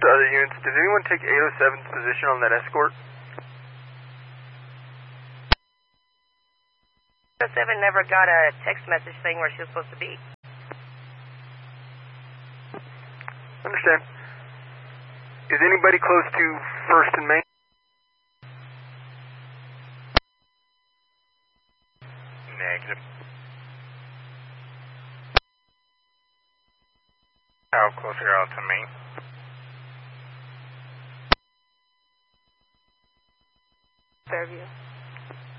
to other units. Did anyone take 807's position on that escort? 807 never got a text message saying where she was supposed to be. Understand. Is anybody close to 1st and Main? Negative. How close are y'all to me? Fairview.